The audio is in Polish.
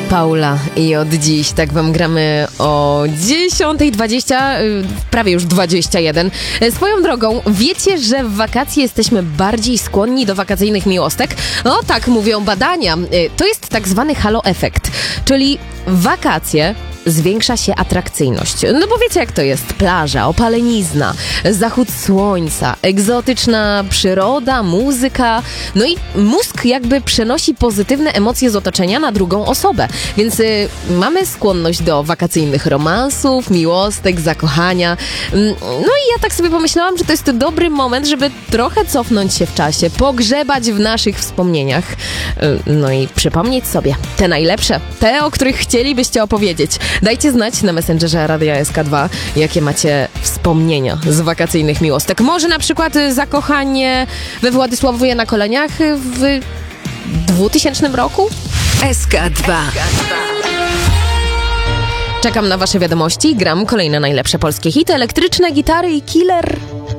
Paula i od dziś tak wam gramy o 10:20, prawie już 21. Swoją drogą, wiecie, że w wakacje jesteśmy bardziej skłonni do wakacyjnych miłostek? No tak mówią badania. To jest tak zwany halo efekt, czyli wakacje zwiększa się atrakcyjność. No bo wiecie jak to jest, plaża, opalenizna, zachód słońca, egzotyczna przyroda, muzyka, no i mózg jakby przenosi pozytywne emocje z otoczenia na drugą osobę, więc mamy skłonność do wakacyjnych romansów, miłostek, zakochania. No i ja tak sobie pomyślałam, że to jest dobry moment, żeby trochę cofnąć się w czasie, pogrzebać w naszych wspomnieniach, no i przypomnieć sobie te najlepsze, te, o których chcielibyście opowiedzieć. Dajcie znać na Messengerze Radia SK2, jakie macie wspomnienia z wakacyjnych miłostek. Może na przykład zakochanie we Władysławowie na Koleniach w 2000 roku? SK2. Czekam na wasze wiadomości, gram kolejne najlepsze polskie hity, elektryczne gitary i killer